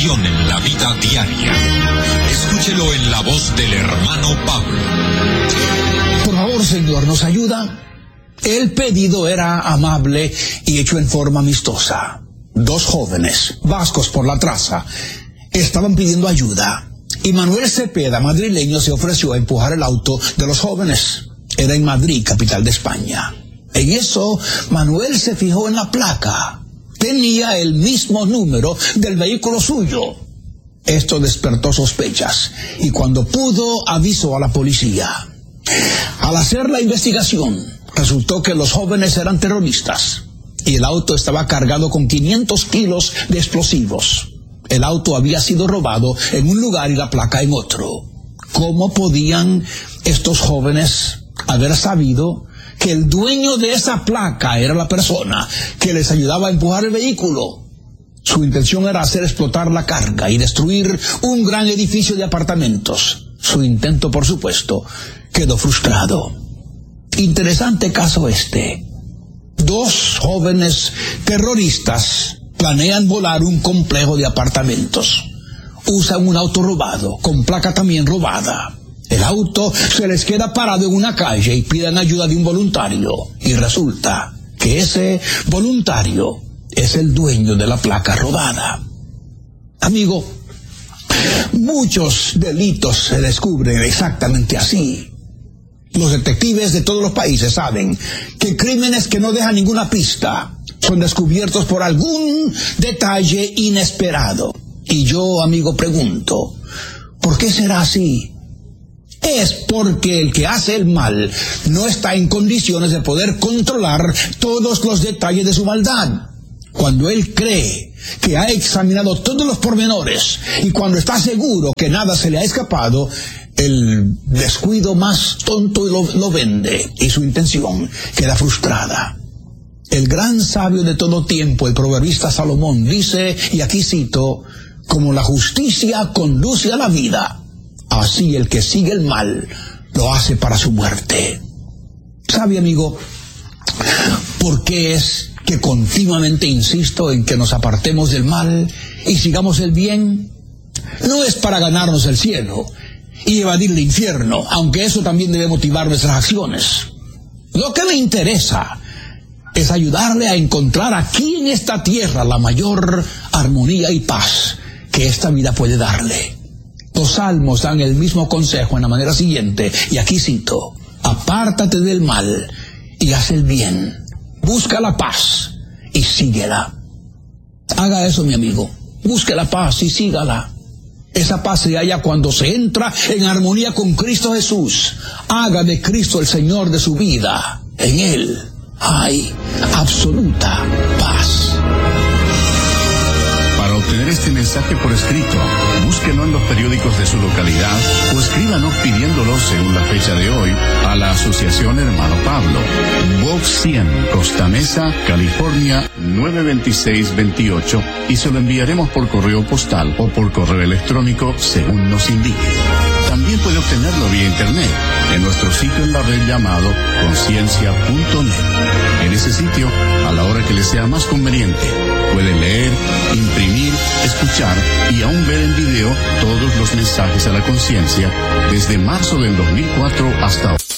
En la vida diaria. Escúchelo en la voz del hermano Pablo. Por favor, Señor, ¿nos ayuda? El pedido era amable y hecho en forma amistosa. Dos jóvenes, vascos por la traza, estaban pidiendo ayuda. Y Manuel Cepeda, madrileño, se ofreció a empujar el auto de los jóvenes. Era en Madrid, capital de España. En eso, Manuel se fijó en la placa. Tenía el mismo número del vehículo suyo. Esto despertó sospechas y cuando pudo avisó a la policía. Al hacer la investigación, resultó que los jóvenes eran terroristas y el auto estaba cargado con 500 kilos de explosivos. El auto había sido robado en un lugar y la placa en otro. ¿Cómo podían estos jóvenes haber sabido que el dueño de esa placa era la persona que les ayudaba a empujar el vehículo? Su intención era hacer explotar la carga y destruir un gran edificio de apartamentos. Su intento, por supuesto, quedó frustrado. Interesante caso este. Dos jóvenes terroristas planean volar un complejo de apartamentos. Usan un auto robado, con placa también robada. El auto se les queda parado en una calle y piden ayuda de un voluntario. Y resulta que ese voluntario es el dueño de la placa robada. Amigo, muchos delitos se descubren exactamente así. Los detectives de todos los países saben que crímenes que no dejan ninguna pista son descubiertos por algún detalle inesperado. Y yo, amigo, pregunto, ¿por qué será así? Es porque el que hace el mal no está en condiciones de poder controlar todos los detalles de su maldad. Cuando él cree que ha examinado todos los pormenores y cuando está seguro que nada se le ha escapado, el descuido más tonto lo vende y su intención queda frustrada. El gran sabio de todo tiempo, el proverbista Salomón, dice, y aquí cito, como la justicia conduce a la vida, así el que sigue el mal lo hace para su muerte. ¿Sabe, amigo, por qué es que continuamente insisto en que nos apartemos del mal y sigamos el bien? No es para ganarnos el cielo y evadir el infierno, aunque eso también debe motivar nuestras acciones. Lo que me interesa es ayudarle a encontrar aquí en esta tierra la mayor armonía y paz que esta vida puede darle. Los salmos dan el mismo consejo en la manera siguiente, y aquí cito, apártate del mal y haz el bien, busca la paz y síguela. Haga eso, mi amigo, busque la paz y sígala. Esa paz se halla cuando se entra en armonía con Cristo Jesús. Haga de Cristo el Señor de su vida. En Él hay absoluta paz. Para obtener este mensaje por escrito, búsquelo en los periódicos de su localidad o escríbanos pidiéndolo según la fecha de hoy a la Asociación Hermano Pablo, Box 100, Costa Mesa, California 92628, y se lo enviaremos por correo postal o por correo electrónico según nos indique. También puede obtenerlo vía internet en nuestro sitio en la red llamado conciencia.net. En ese sitio, a la hora que le sea más conveniente, puede leer, imprimir, escuchar y aún ver en video todos los mensajes a la conciencia desde marzo del 2004 hasta hoy.